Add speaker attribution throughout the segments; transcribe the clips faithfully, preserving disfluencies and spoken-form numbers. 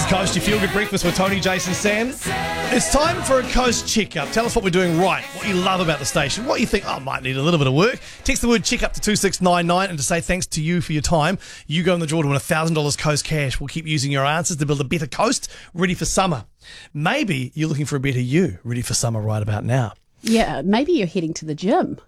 Speaker 1: Coast, your feel-good breakfast with Tony, Jason, Sam. It's time for a Coast checkup. Tell us what we're doing right, what you love about the station, what you think, oh, might need a little bit of work. Text the word checkup to two six nine nine, and to say thanks to you for your time, you go in the draw to win one thousand dollars Coast cash. We'll keep using your answers to build a better Coast, ready for summer. Maybe you're looking for a better you, ready for summer right about now.
Speaker 2: Yeah, maybe you're heading to the gym.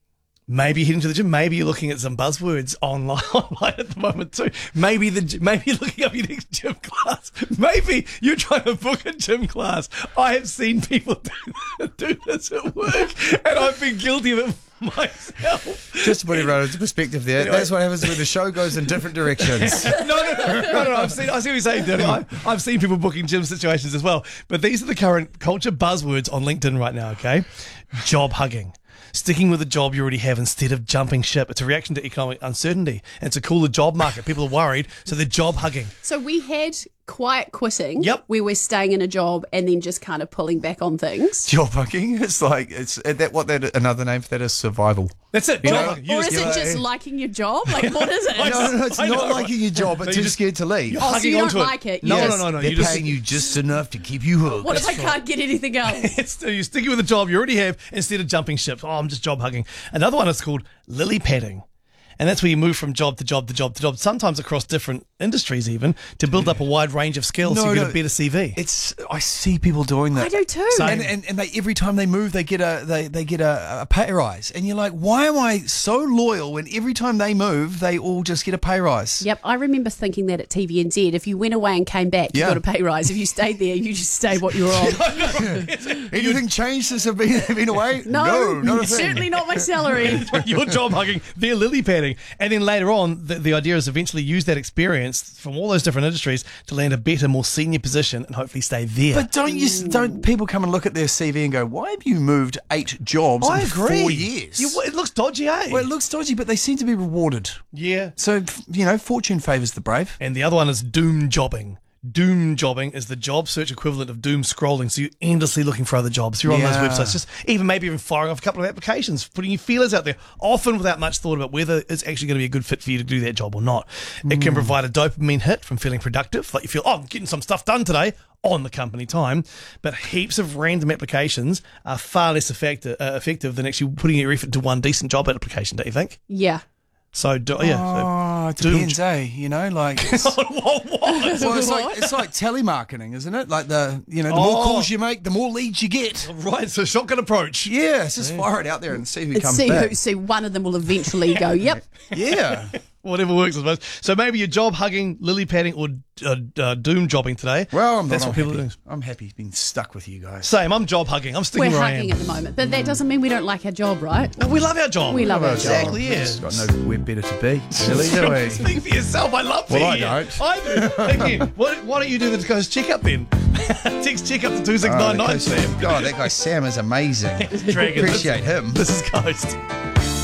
Speaker 1: Maybe you're heading to the gym. Maybe you're looking at some buzzwords online, online at the moment too. Maybe the maybe you're looking up your next gym class. Maybe you're trying to book a gym class. I have seen people do, do this at work, and I've been guilty of it myself.
Speaker 3: Just to put everyone into perspective there,
Speaker 1: Anyway.
Speaker 3: that's what happens when the show goes in different directions.
Speaker 1: No, no, no, no, no. I've seen. I see what you're saying, Danny. I've, I've seen people booking gym situations as well. But these are the current culture buzzwords on LinkedIn right now. Okay, job hugging. Sticking with a job you already have instead of jumping ship. It's a reaction to economic uncertainty, and it's a cooler job market. People are worried, so they're job hugging.
Speaker 2: So we had quiet quitting,
Speaker 1: Yep.
Speaker 2: where we're staying in a job and then just kind of pulling back on things.
Speaker 3: Job hugging, it's like, it's that what that another name for that is survival.
Speaker 1: That's it.
Speaker 3: You
Speaker 1: Job
Speaker 3: know-
Speaker 1: hugging. You
Speaker 2: Or
Speaker 1: just
Speaker 2: is
Speaker 1: get
Speaker 2: it
Speaker 1: like-
Speaker 2: just liking your job? Like, what is it?
Speaker 1: I
Speaker 3: No, no, no, it's
Speaker 1: I know,
Speaker 3: not
Speaker 1: right?
Speaker 3: liking your job,
Speaker 1: No,
Speaker 3: but
Speaker 1: you
Speaker 3: too
Speaker 1: just-
Speaker 3: scared to leave.
Speaker 1: You're
Speaker 2: Oh, so
Speaker 1: hugging
Speaker 2: you don't
Speaker 1: onto it.
Speaker 2: like it. You
Speaker 1: No,
Speaker 2: just-
Speaker 1: no, no, no.
Speaker 3: They're
Speaker 1: You just,
Speaker 3: paying you just enough to keep you hooked.
Speaker 2: What if I can't get anything else?
Speaker 1: It's, you're sticking with a job you already have instead of jumping ships. Oh, I'm just job hugging. Another one is called lily padding. And that's where you move from job to job to job to job, sometimes across different industries even, to build up a wide range of skills so
Speaker 3: No,
Speaker 1: you get
Speaker 3: no.
Speaker 1: a better C V.
Speaker 3: It's I see people doing that.
Speaker 2: I do too.
Speaker 1: Same.
Speaker 3: And, and and they every time they move, they get a they, they get a, a pay rise, and you're like, why am I so loyal when every time they move, they all just get a pay rise?
Speaker 2: Yep, I remember thinking that at T V N Z. If you went away and came back, you
Speaker 3: Yeah.
Speaker 2: got a pay rise. If you stayed there, you just stayed what you were on.
Speaker 3: Anything changed since I've been, been away?
Speaker 2: No,
Speaker 3: not a thing.
Speaker 2: certainly not my salary.
Speaker 1: You're job hugging, they're lily padding. And then later on, the, the idea is eventually use that experience from all those different industries to land a better, more senior position and hopefully stay there.
Speaker 3: But don't you don't people come and look at their C V and go, why have you moved eight jobs
Speaker 1: I
Speaker 3: in
Speaker 1: agree.
Speaker 3: four years?
Speaker 1: You- it looks dodgy, eh?
Speaker 3: Well, it looks dodgy, but they seem to be rewarded.
Speaker 1: yeah.
Speaker 3: So, you know, fortune favours the brave.
Speaker 1: And the other one is doom jobbing. Doom jobbing is the job search equivalent of doom scrolling. So you're endlessly looking for other jobs. You're on
Speaker 3: Yeah.
Speaker 1: those websites, just even maybe even firing off a couple of applications, putting your feelers out there, often without much thought about whether it's actually going to be a good fit for you to do that job or not. It can provide a dopamine hit from feeling productive, like you feel, oh, I'm getting some stuff done today on the company time. But heaps of random applications are far less effective, uh, effective than actually putting your effort to one decent job application, don't you think?
Speaker 2: Yeah.
Speaker 1: So, do, yeah.
Speaker 3: Oh, it
Speaker 1: so, doom-
Speaker 3: depends, eh? You know, like it's,
Speaker 1: what? What?
Speaker 3: well, it's like it's like telemarketing, isn't it? Like the you know, the more
Speaker 1: Oh.
Speaker 3: calls you make, the more leads you get.
Speaker 1: Right, so shotgun approach.
Speaker 3: Yeah, it's just fire it out there and see who
Speaker 2: Let's
Speaker 3: comes
Speaker 2: see
Speaker 3: back.
Speaker 2: who, see one of them will eventually go, yep.
Speaker 3: Yeah.
Speaker 1: Whatever works, I suppose. So maybe you're job hugging, lily padding, or uh, uh, doom jobbing today.
Speaker 3: Well, I'm,
Speaker 1: That's
Speaker 3: I'm
Speaker 1: what people
Speaker 3: happy.
Speaker 1: are doing.
Speaker 3: I'm happy being stuck with you guys.
Speaker 1: Same, I'm job hugging. I'm sticking
Speaker 2: We're
Speaker 1: where I
Speaker 2: hugging
Speaker 1: am.
Speaker 2: at the moment. But that doesn't mean we don't like our job, right?
Speaker 1: Well, we love our job.
Speaker 2: We love our job.
Speaker 1: Exactly, yeah.
Speaker 3: It's got nowhere better to be, really, do we?
Speaker 1: Speak for yourself. I love
Speaker 3: Well,
Speaker 1: being
Speaker 3: I
Speaker 1: here.
Speaker 3: don't.
Speaker 1: I do. Again, why, why don't you do the Coast checkup then? Text check up to two six nine nine, Sam.
Speaker 3: God, that guy Sam is amazing.
Speaker 1: Dragon.
Speaker 3: Appreciate him.
Speaker 1: This is Coast.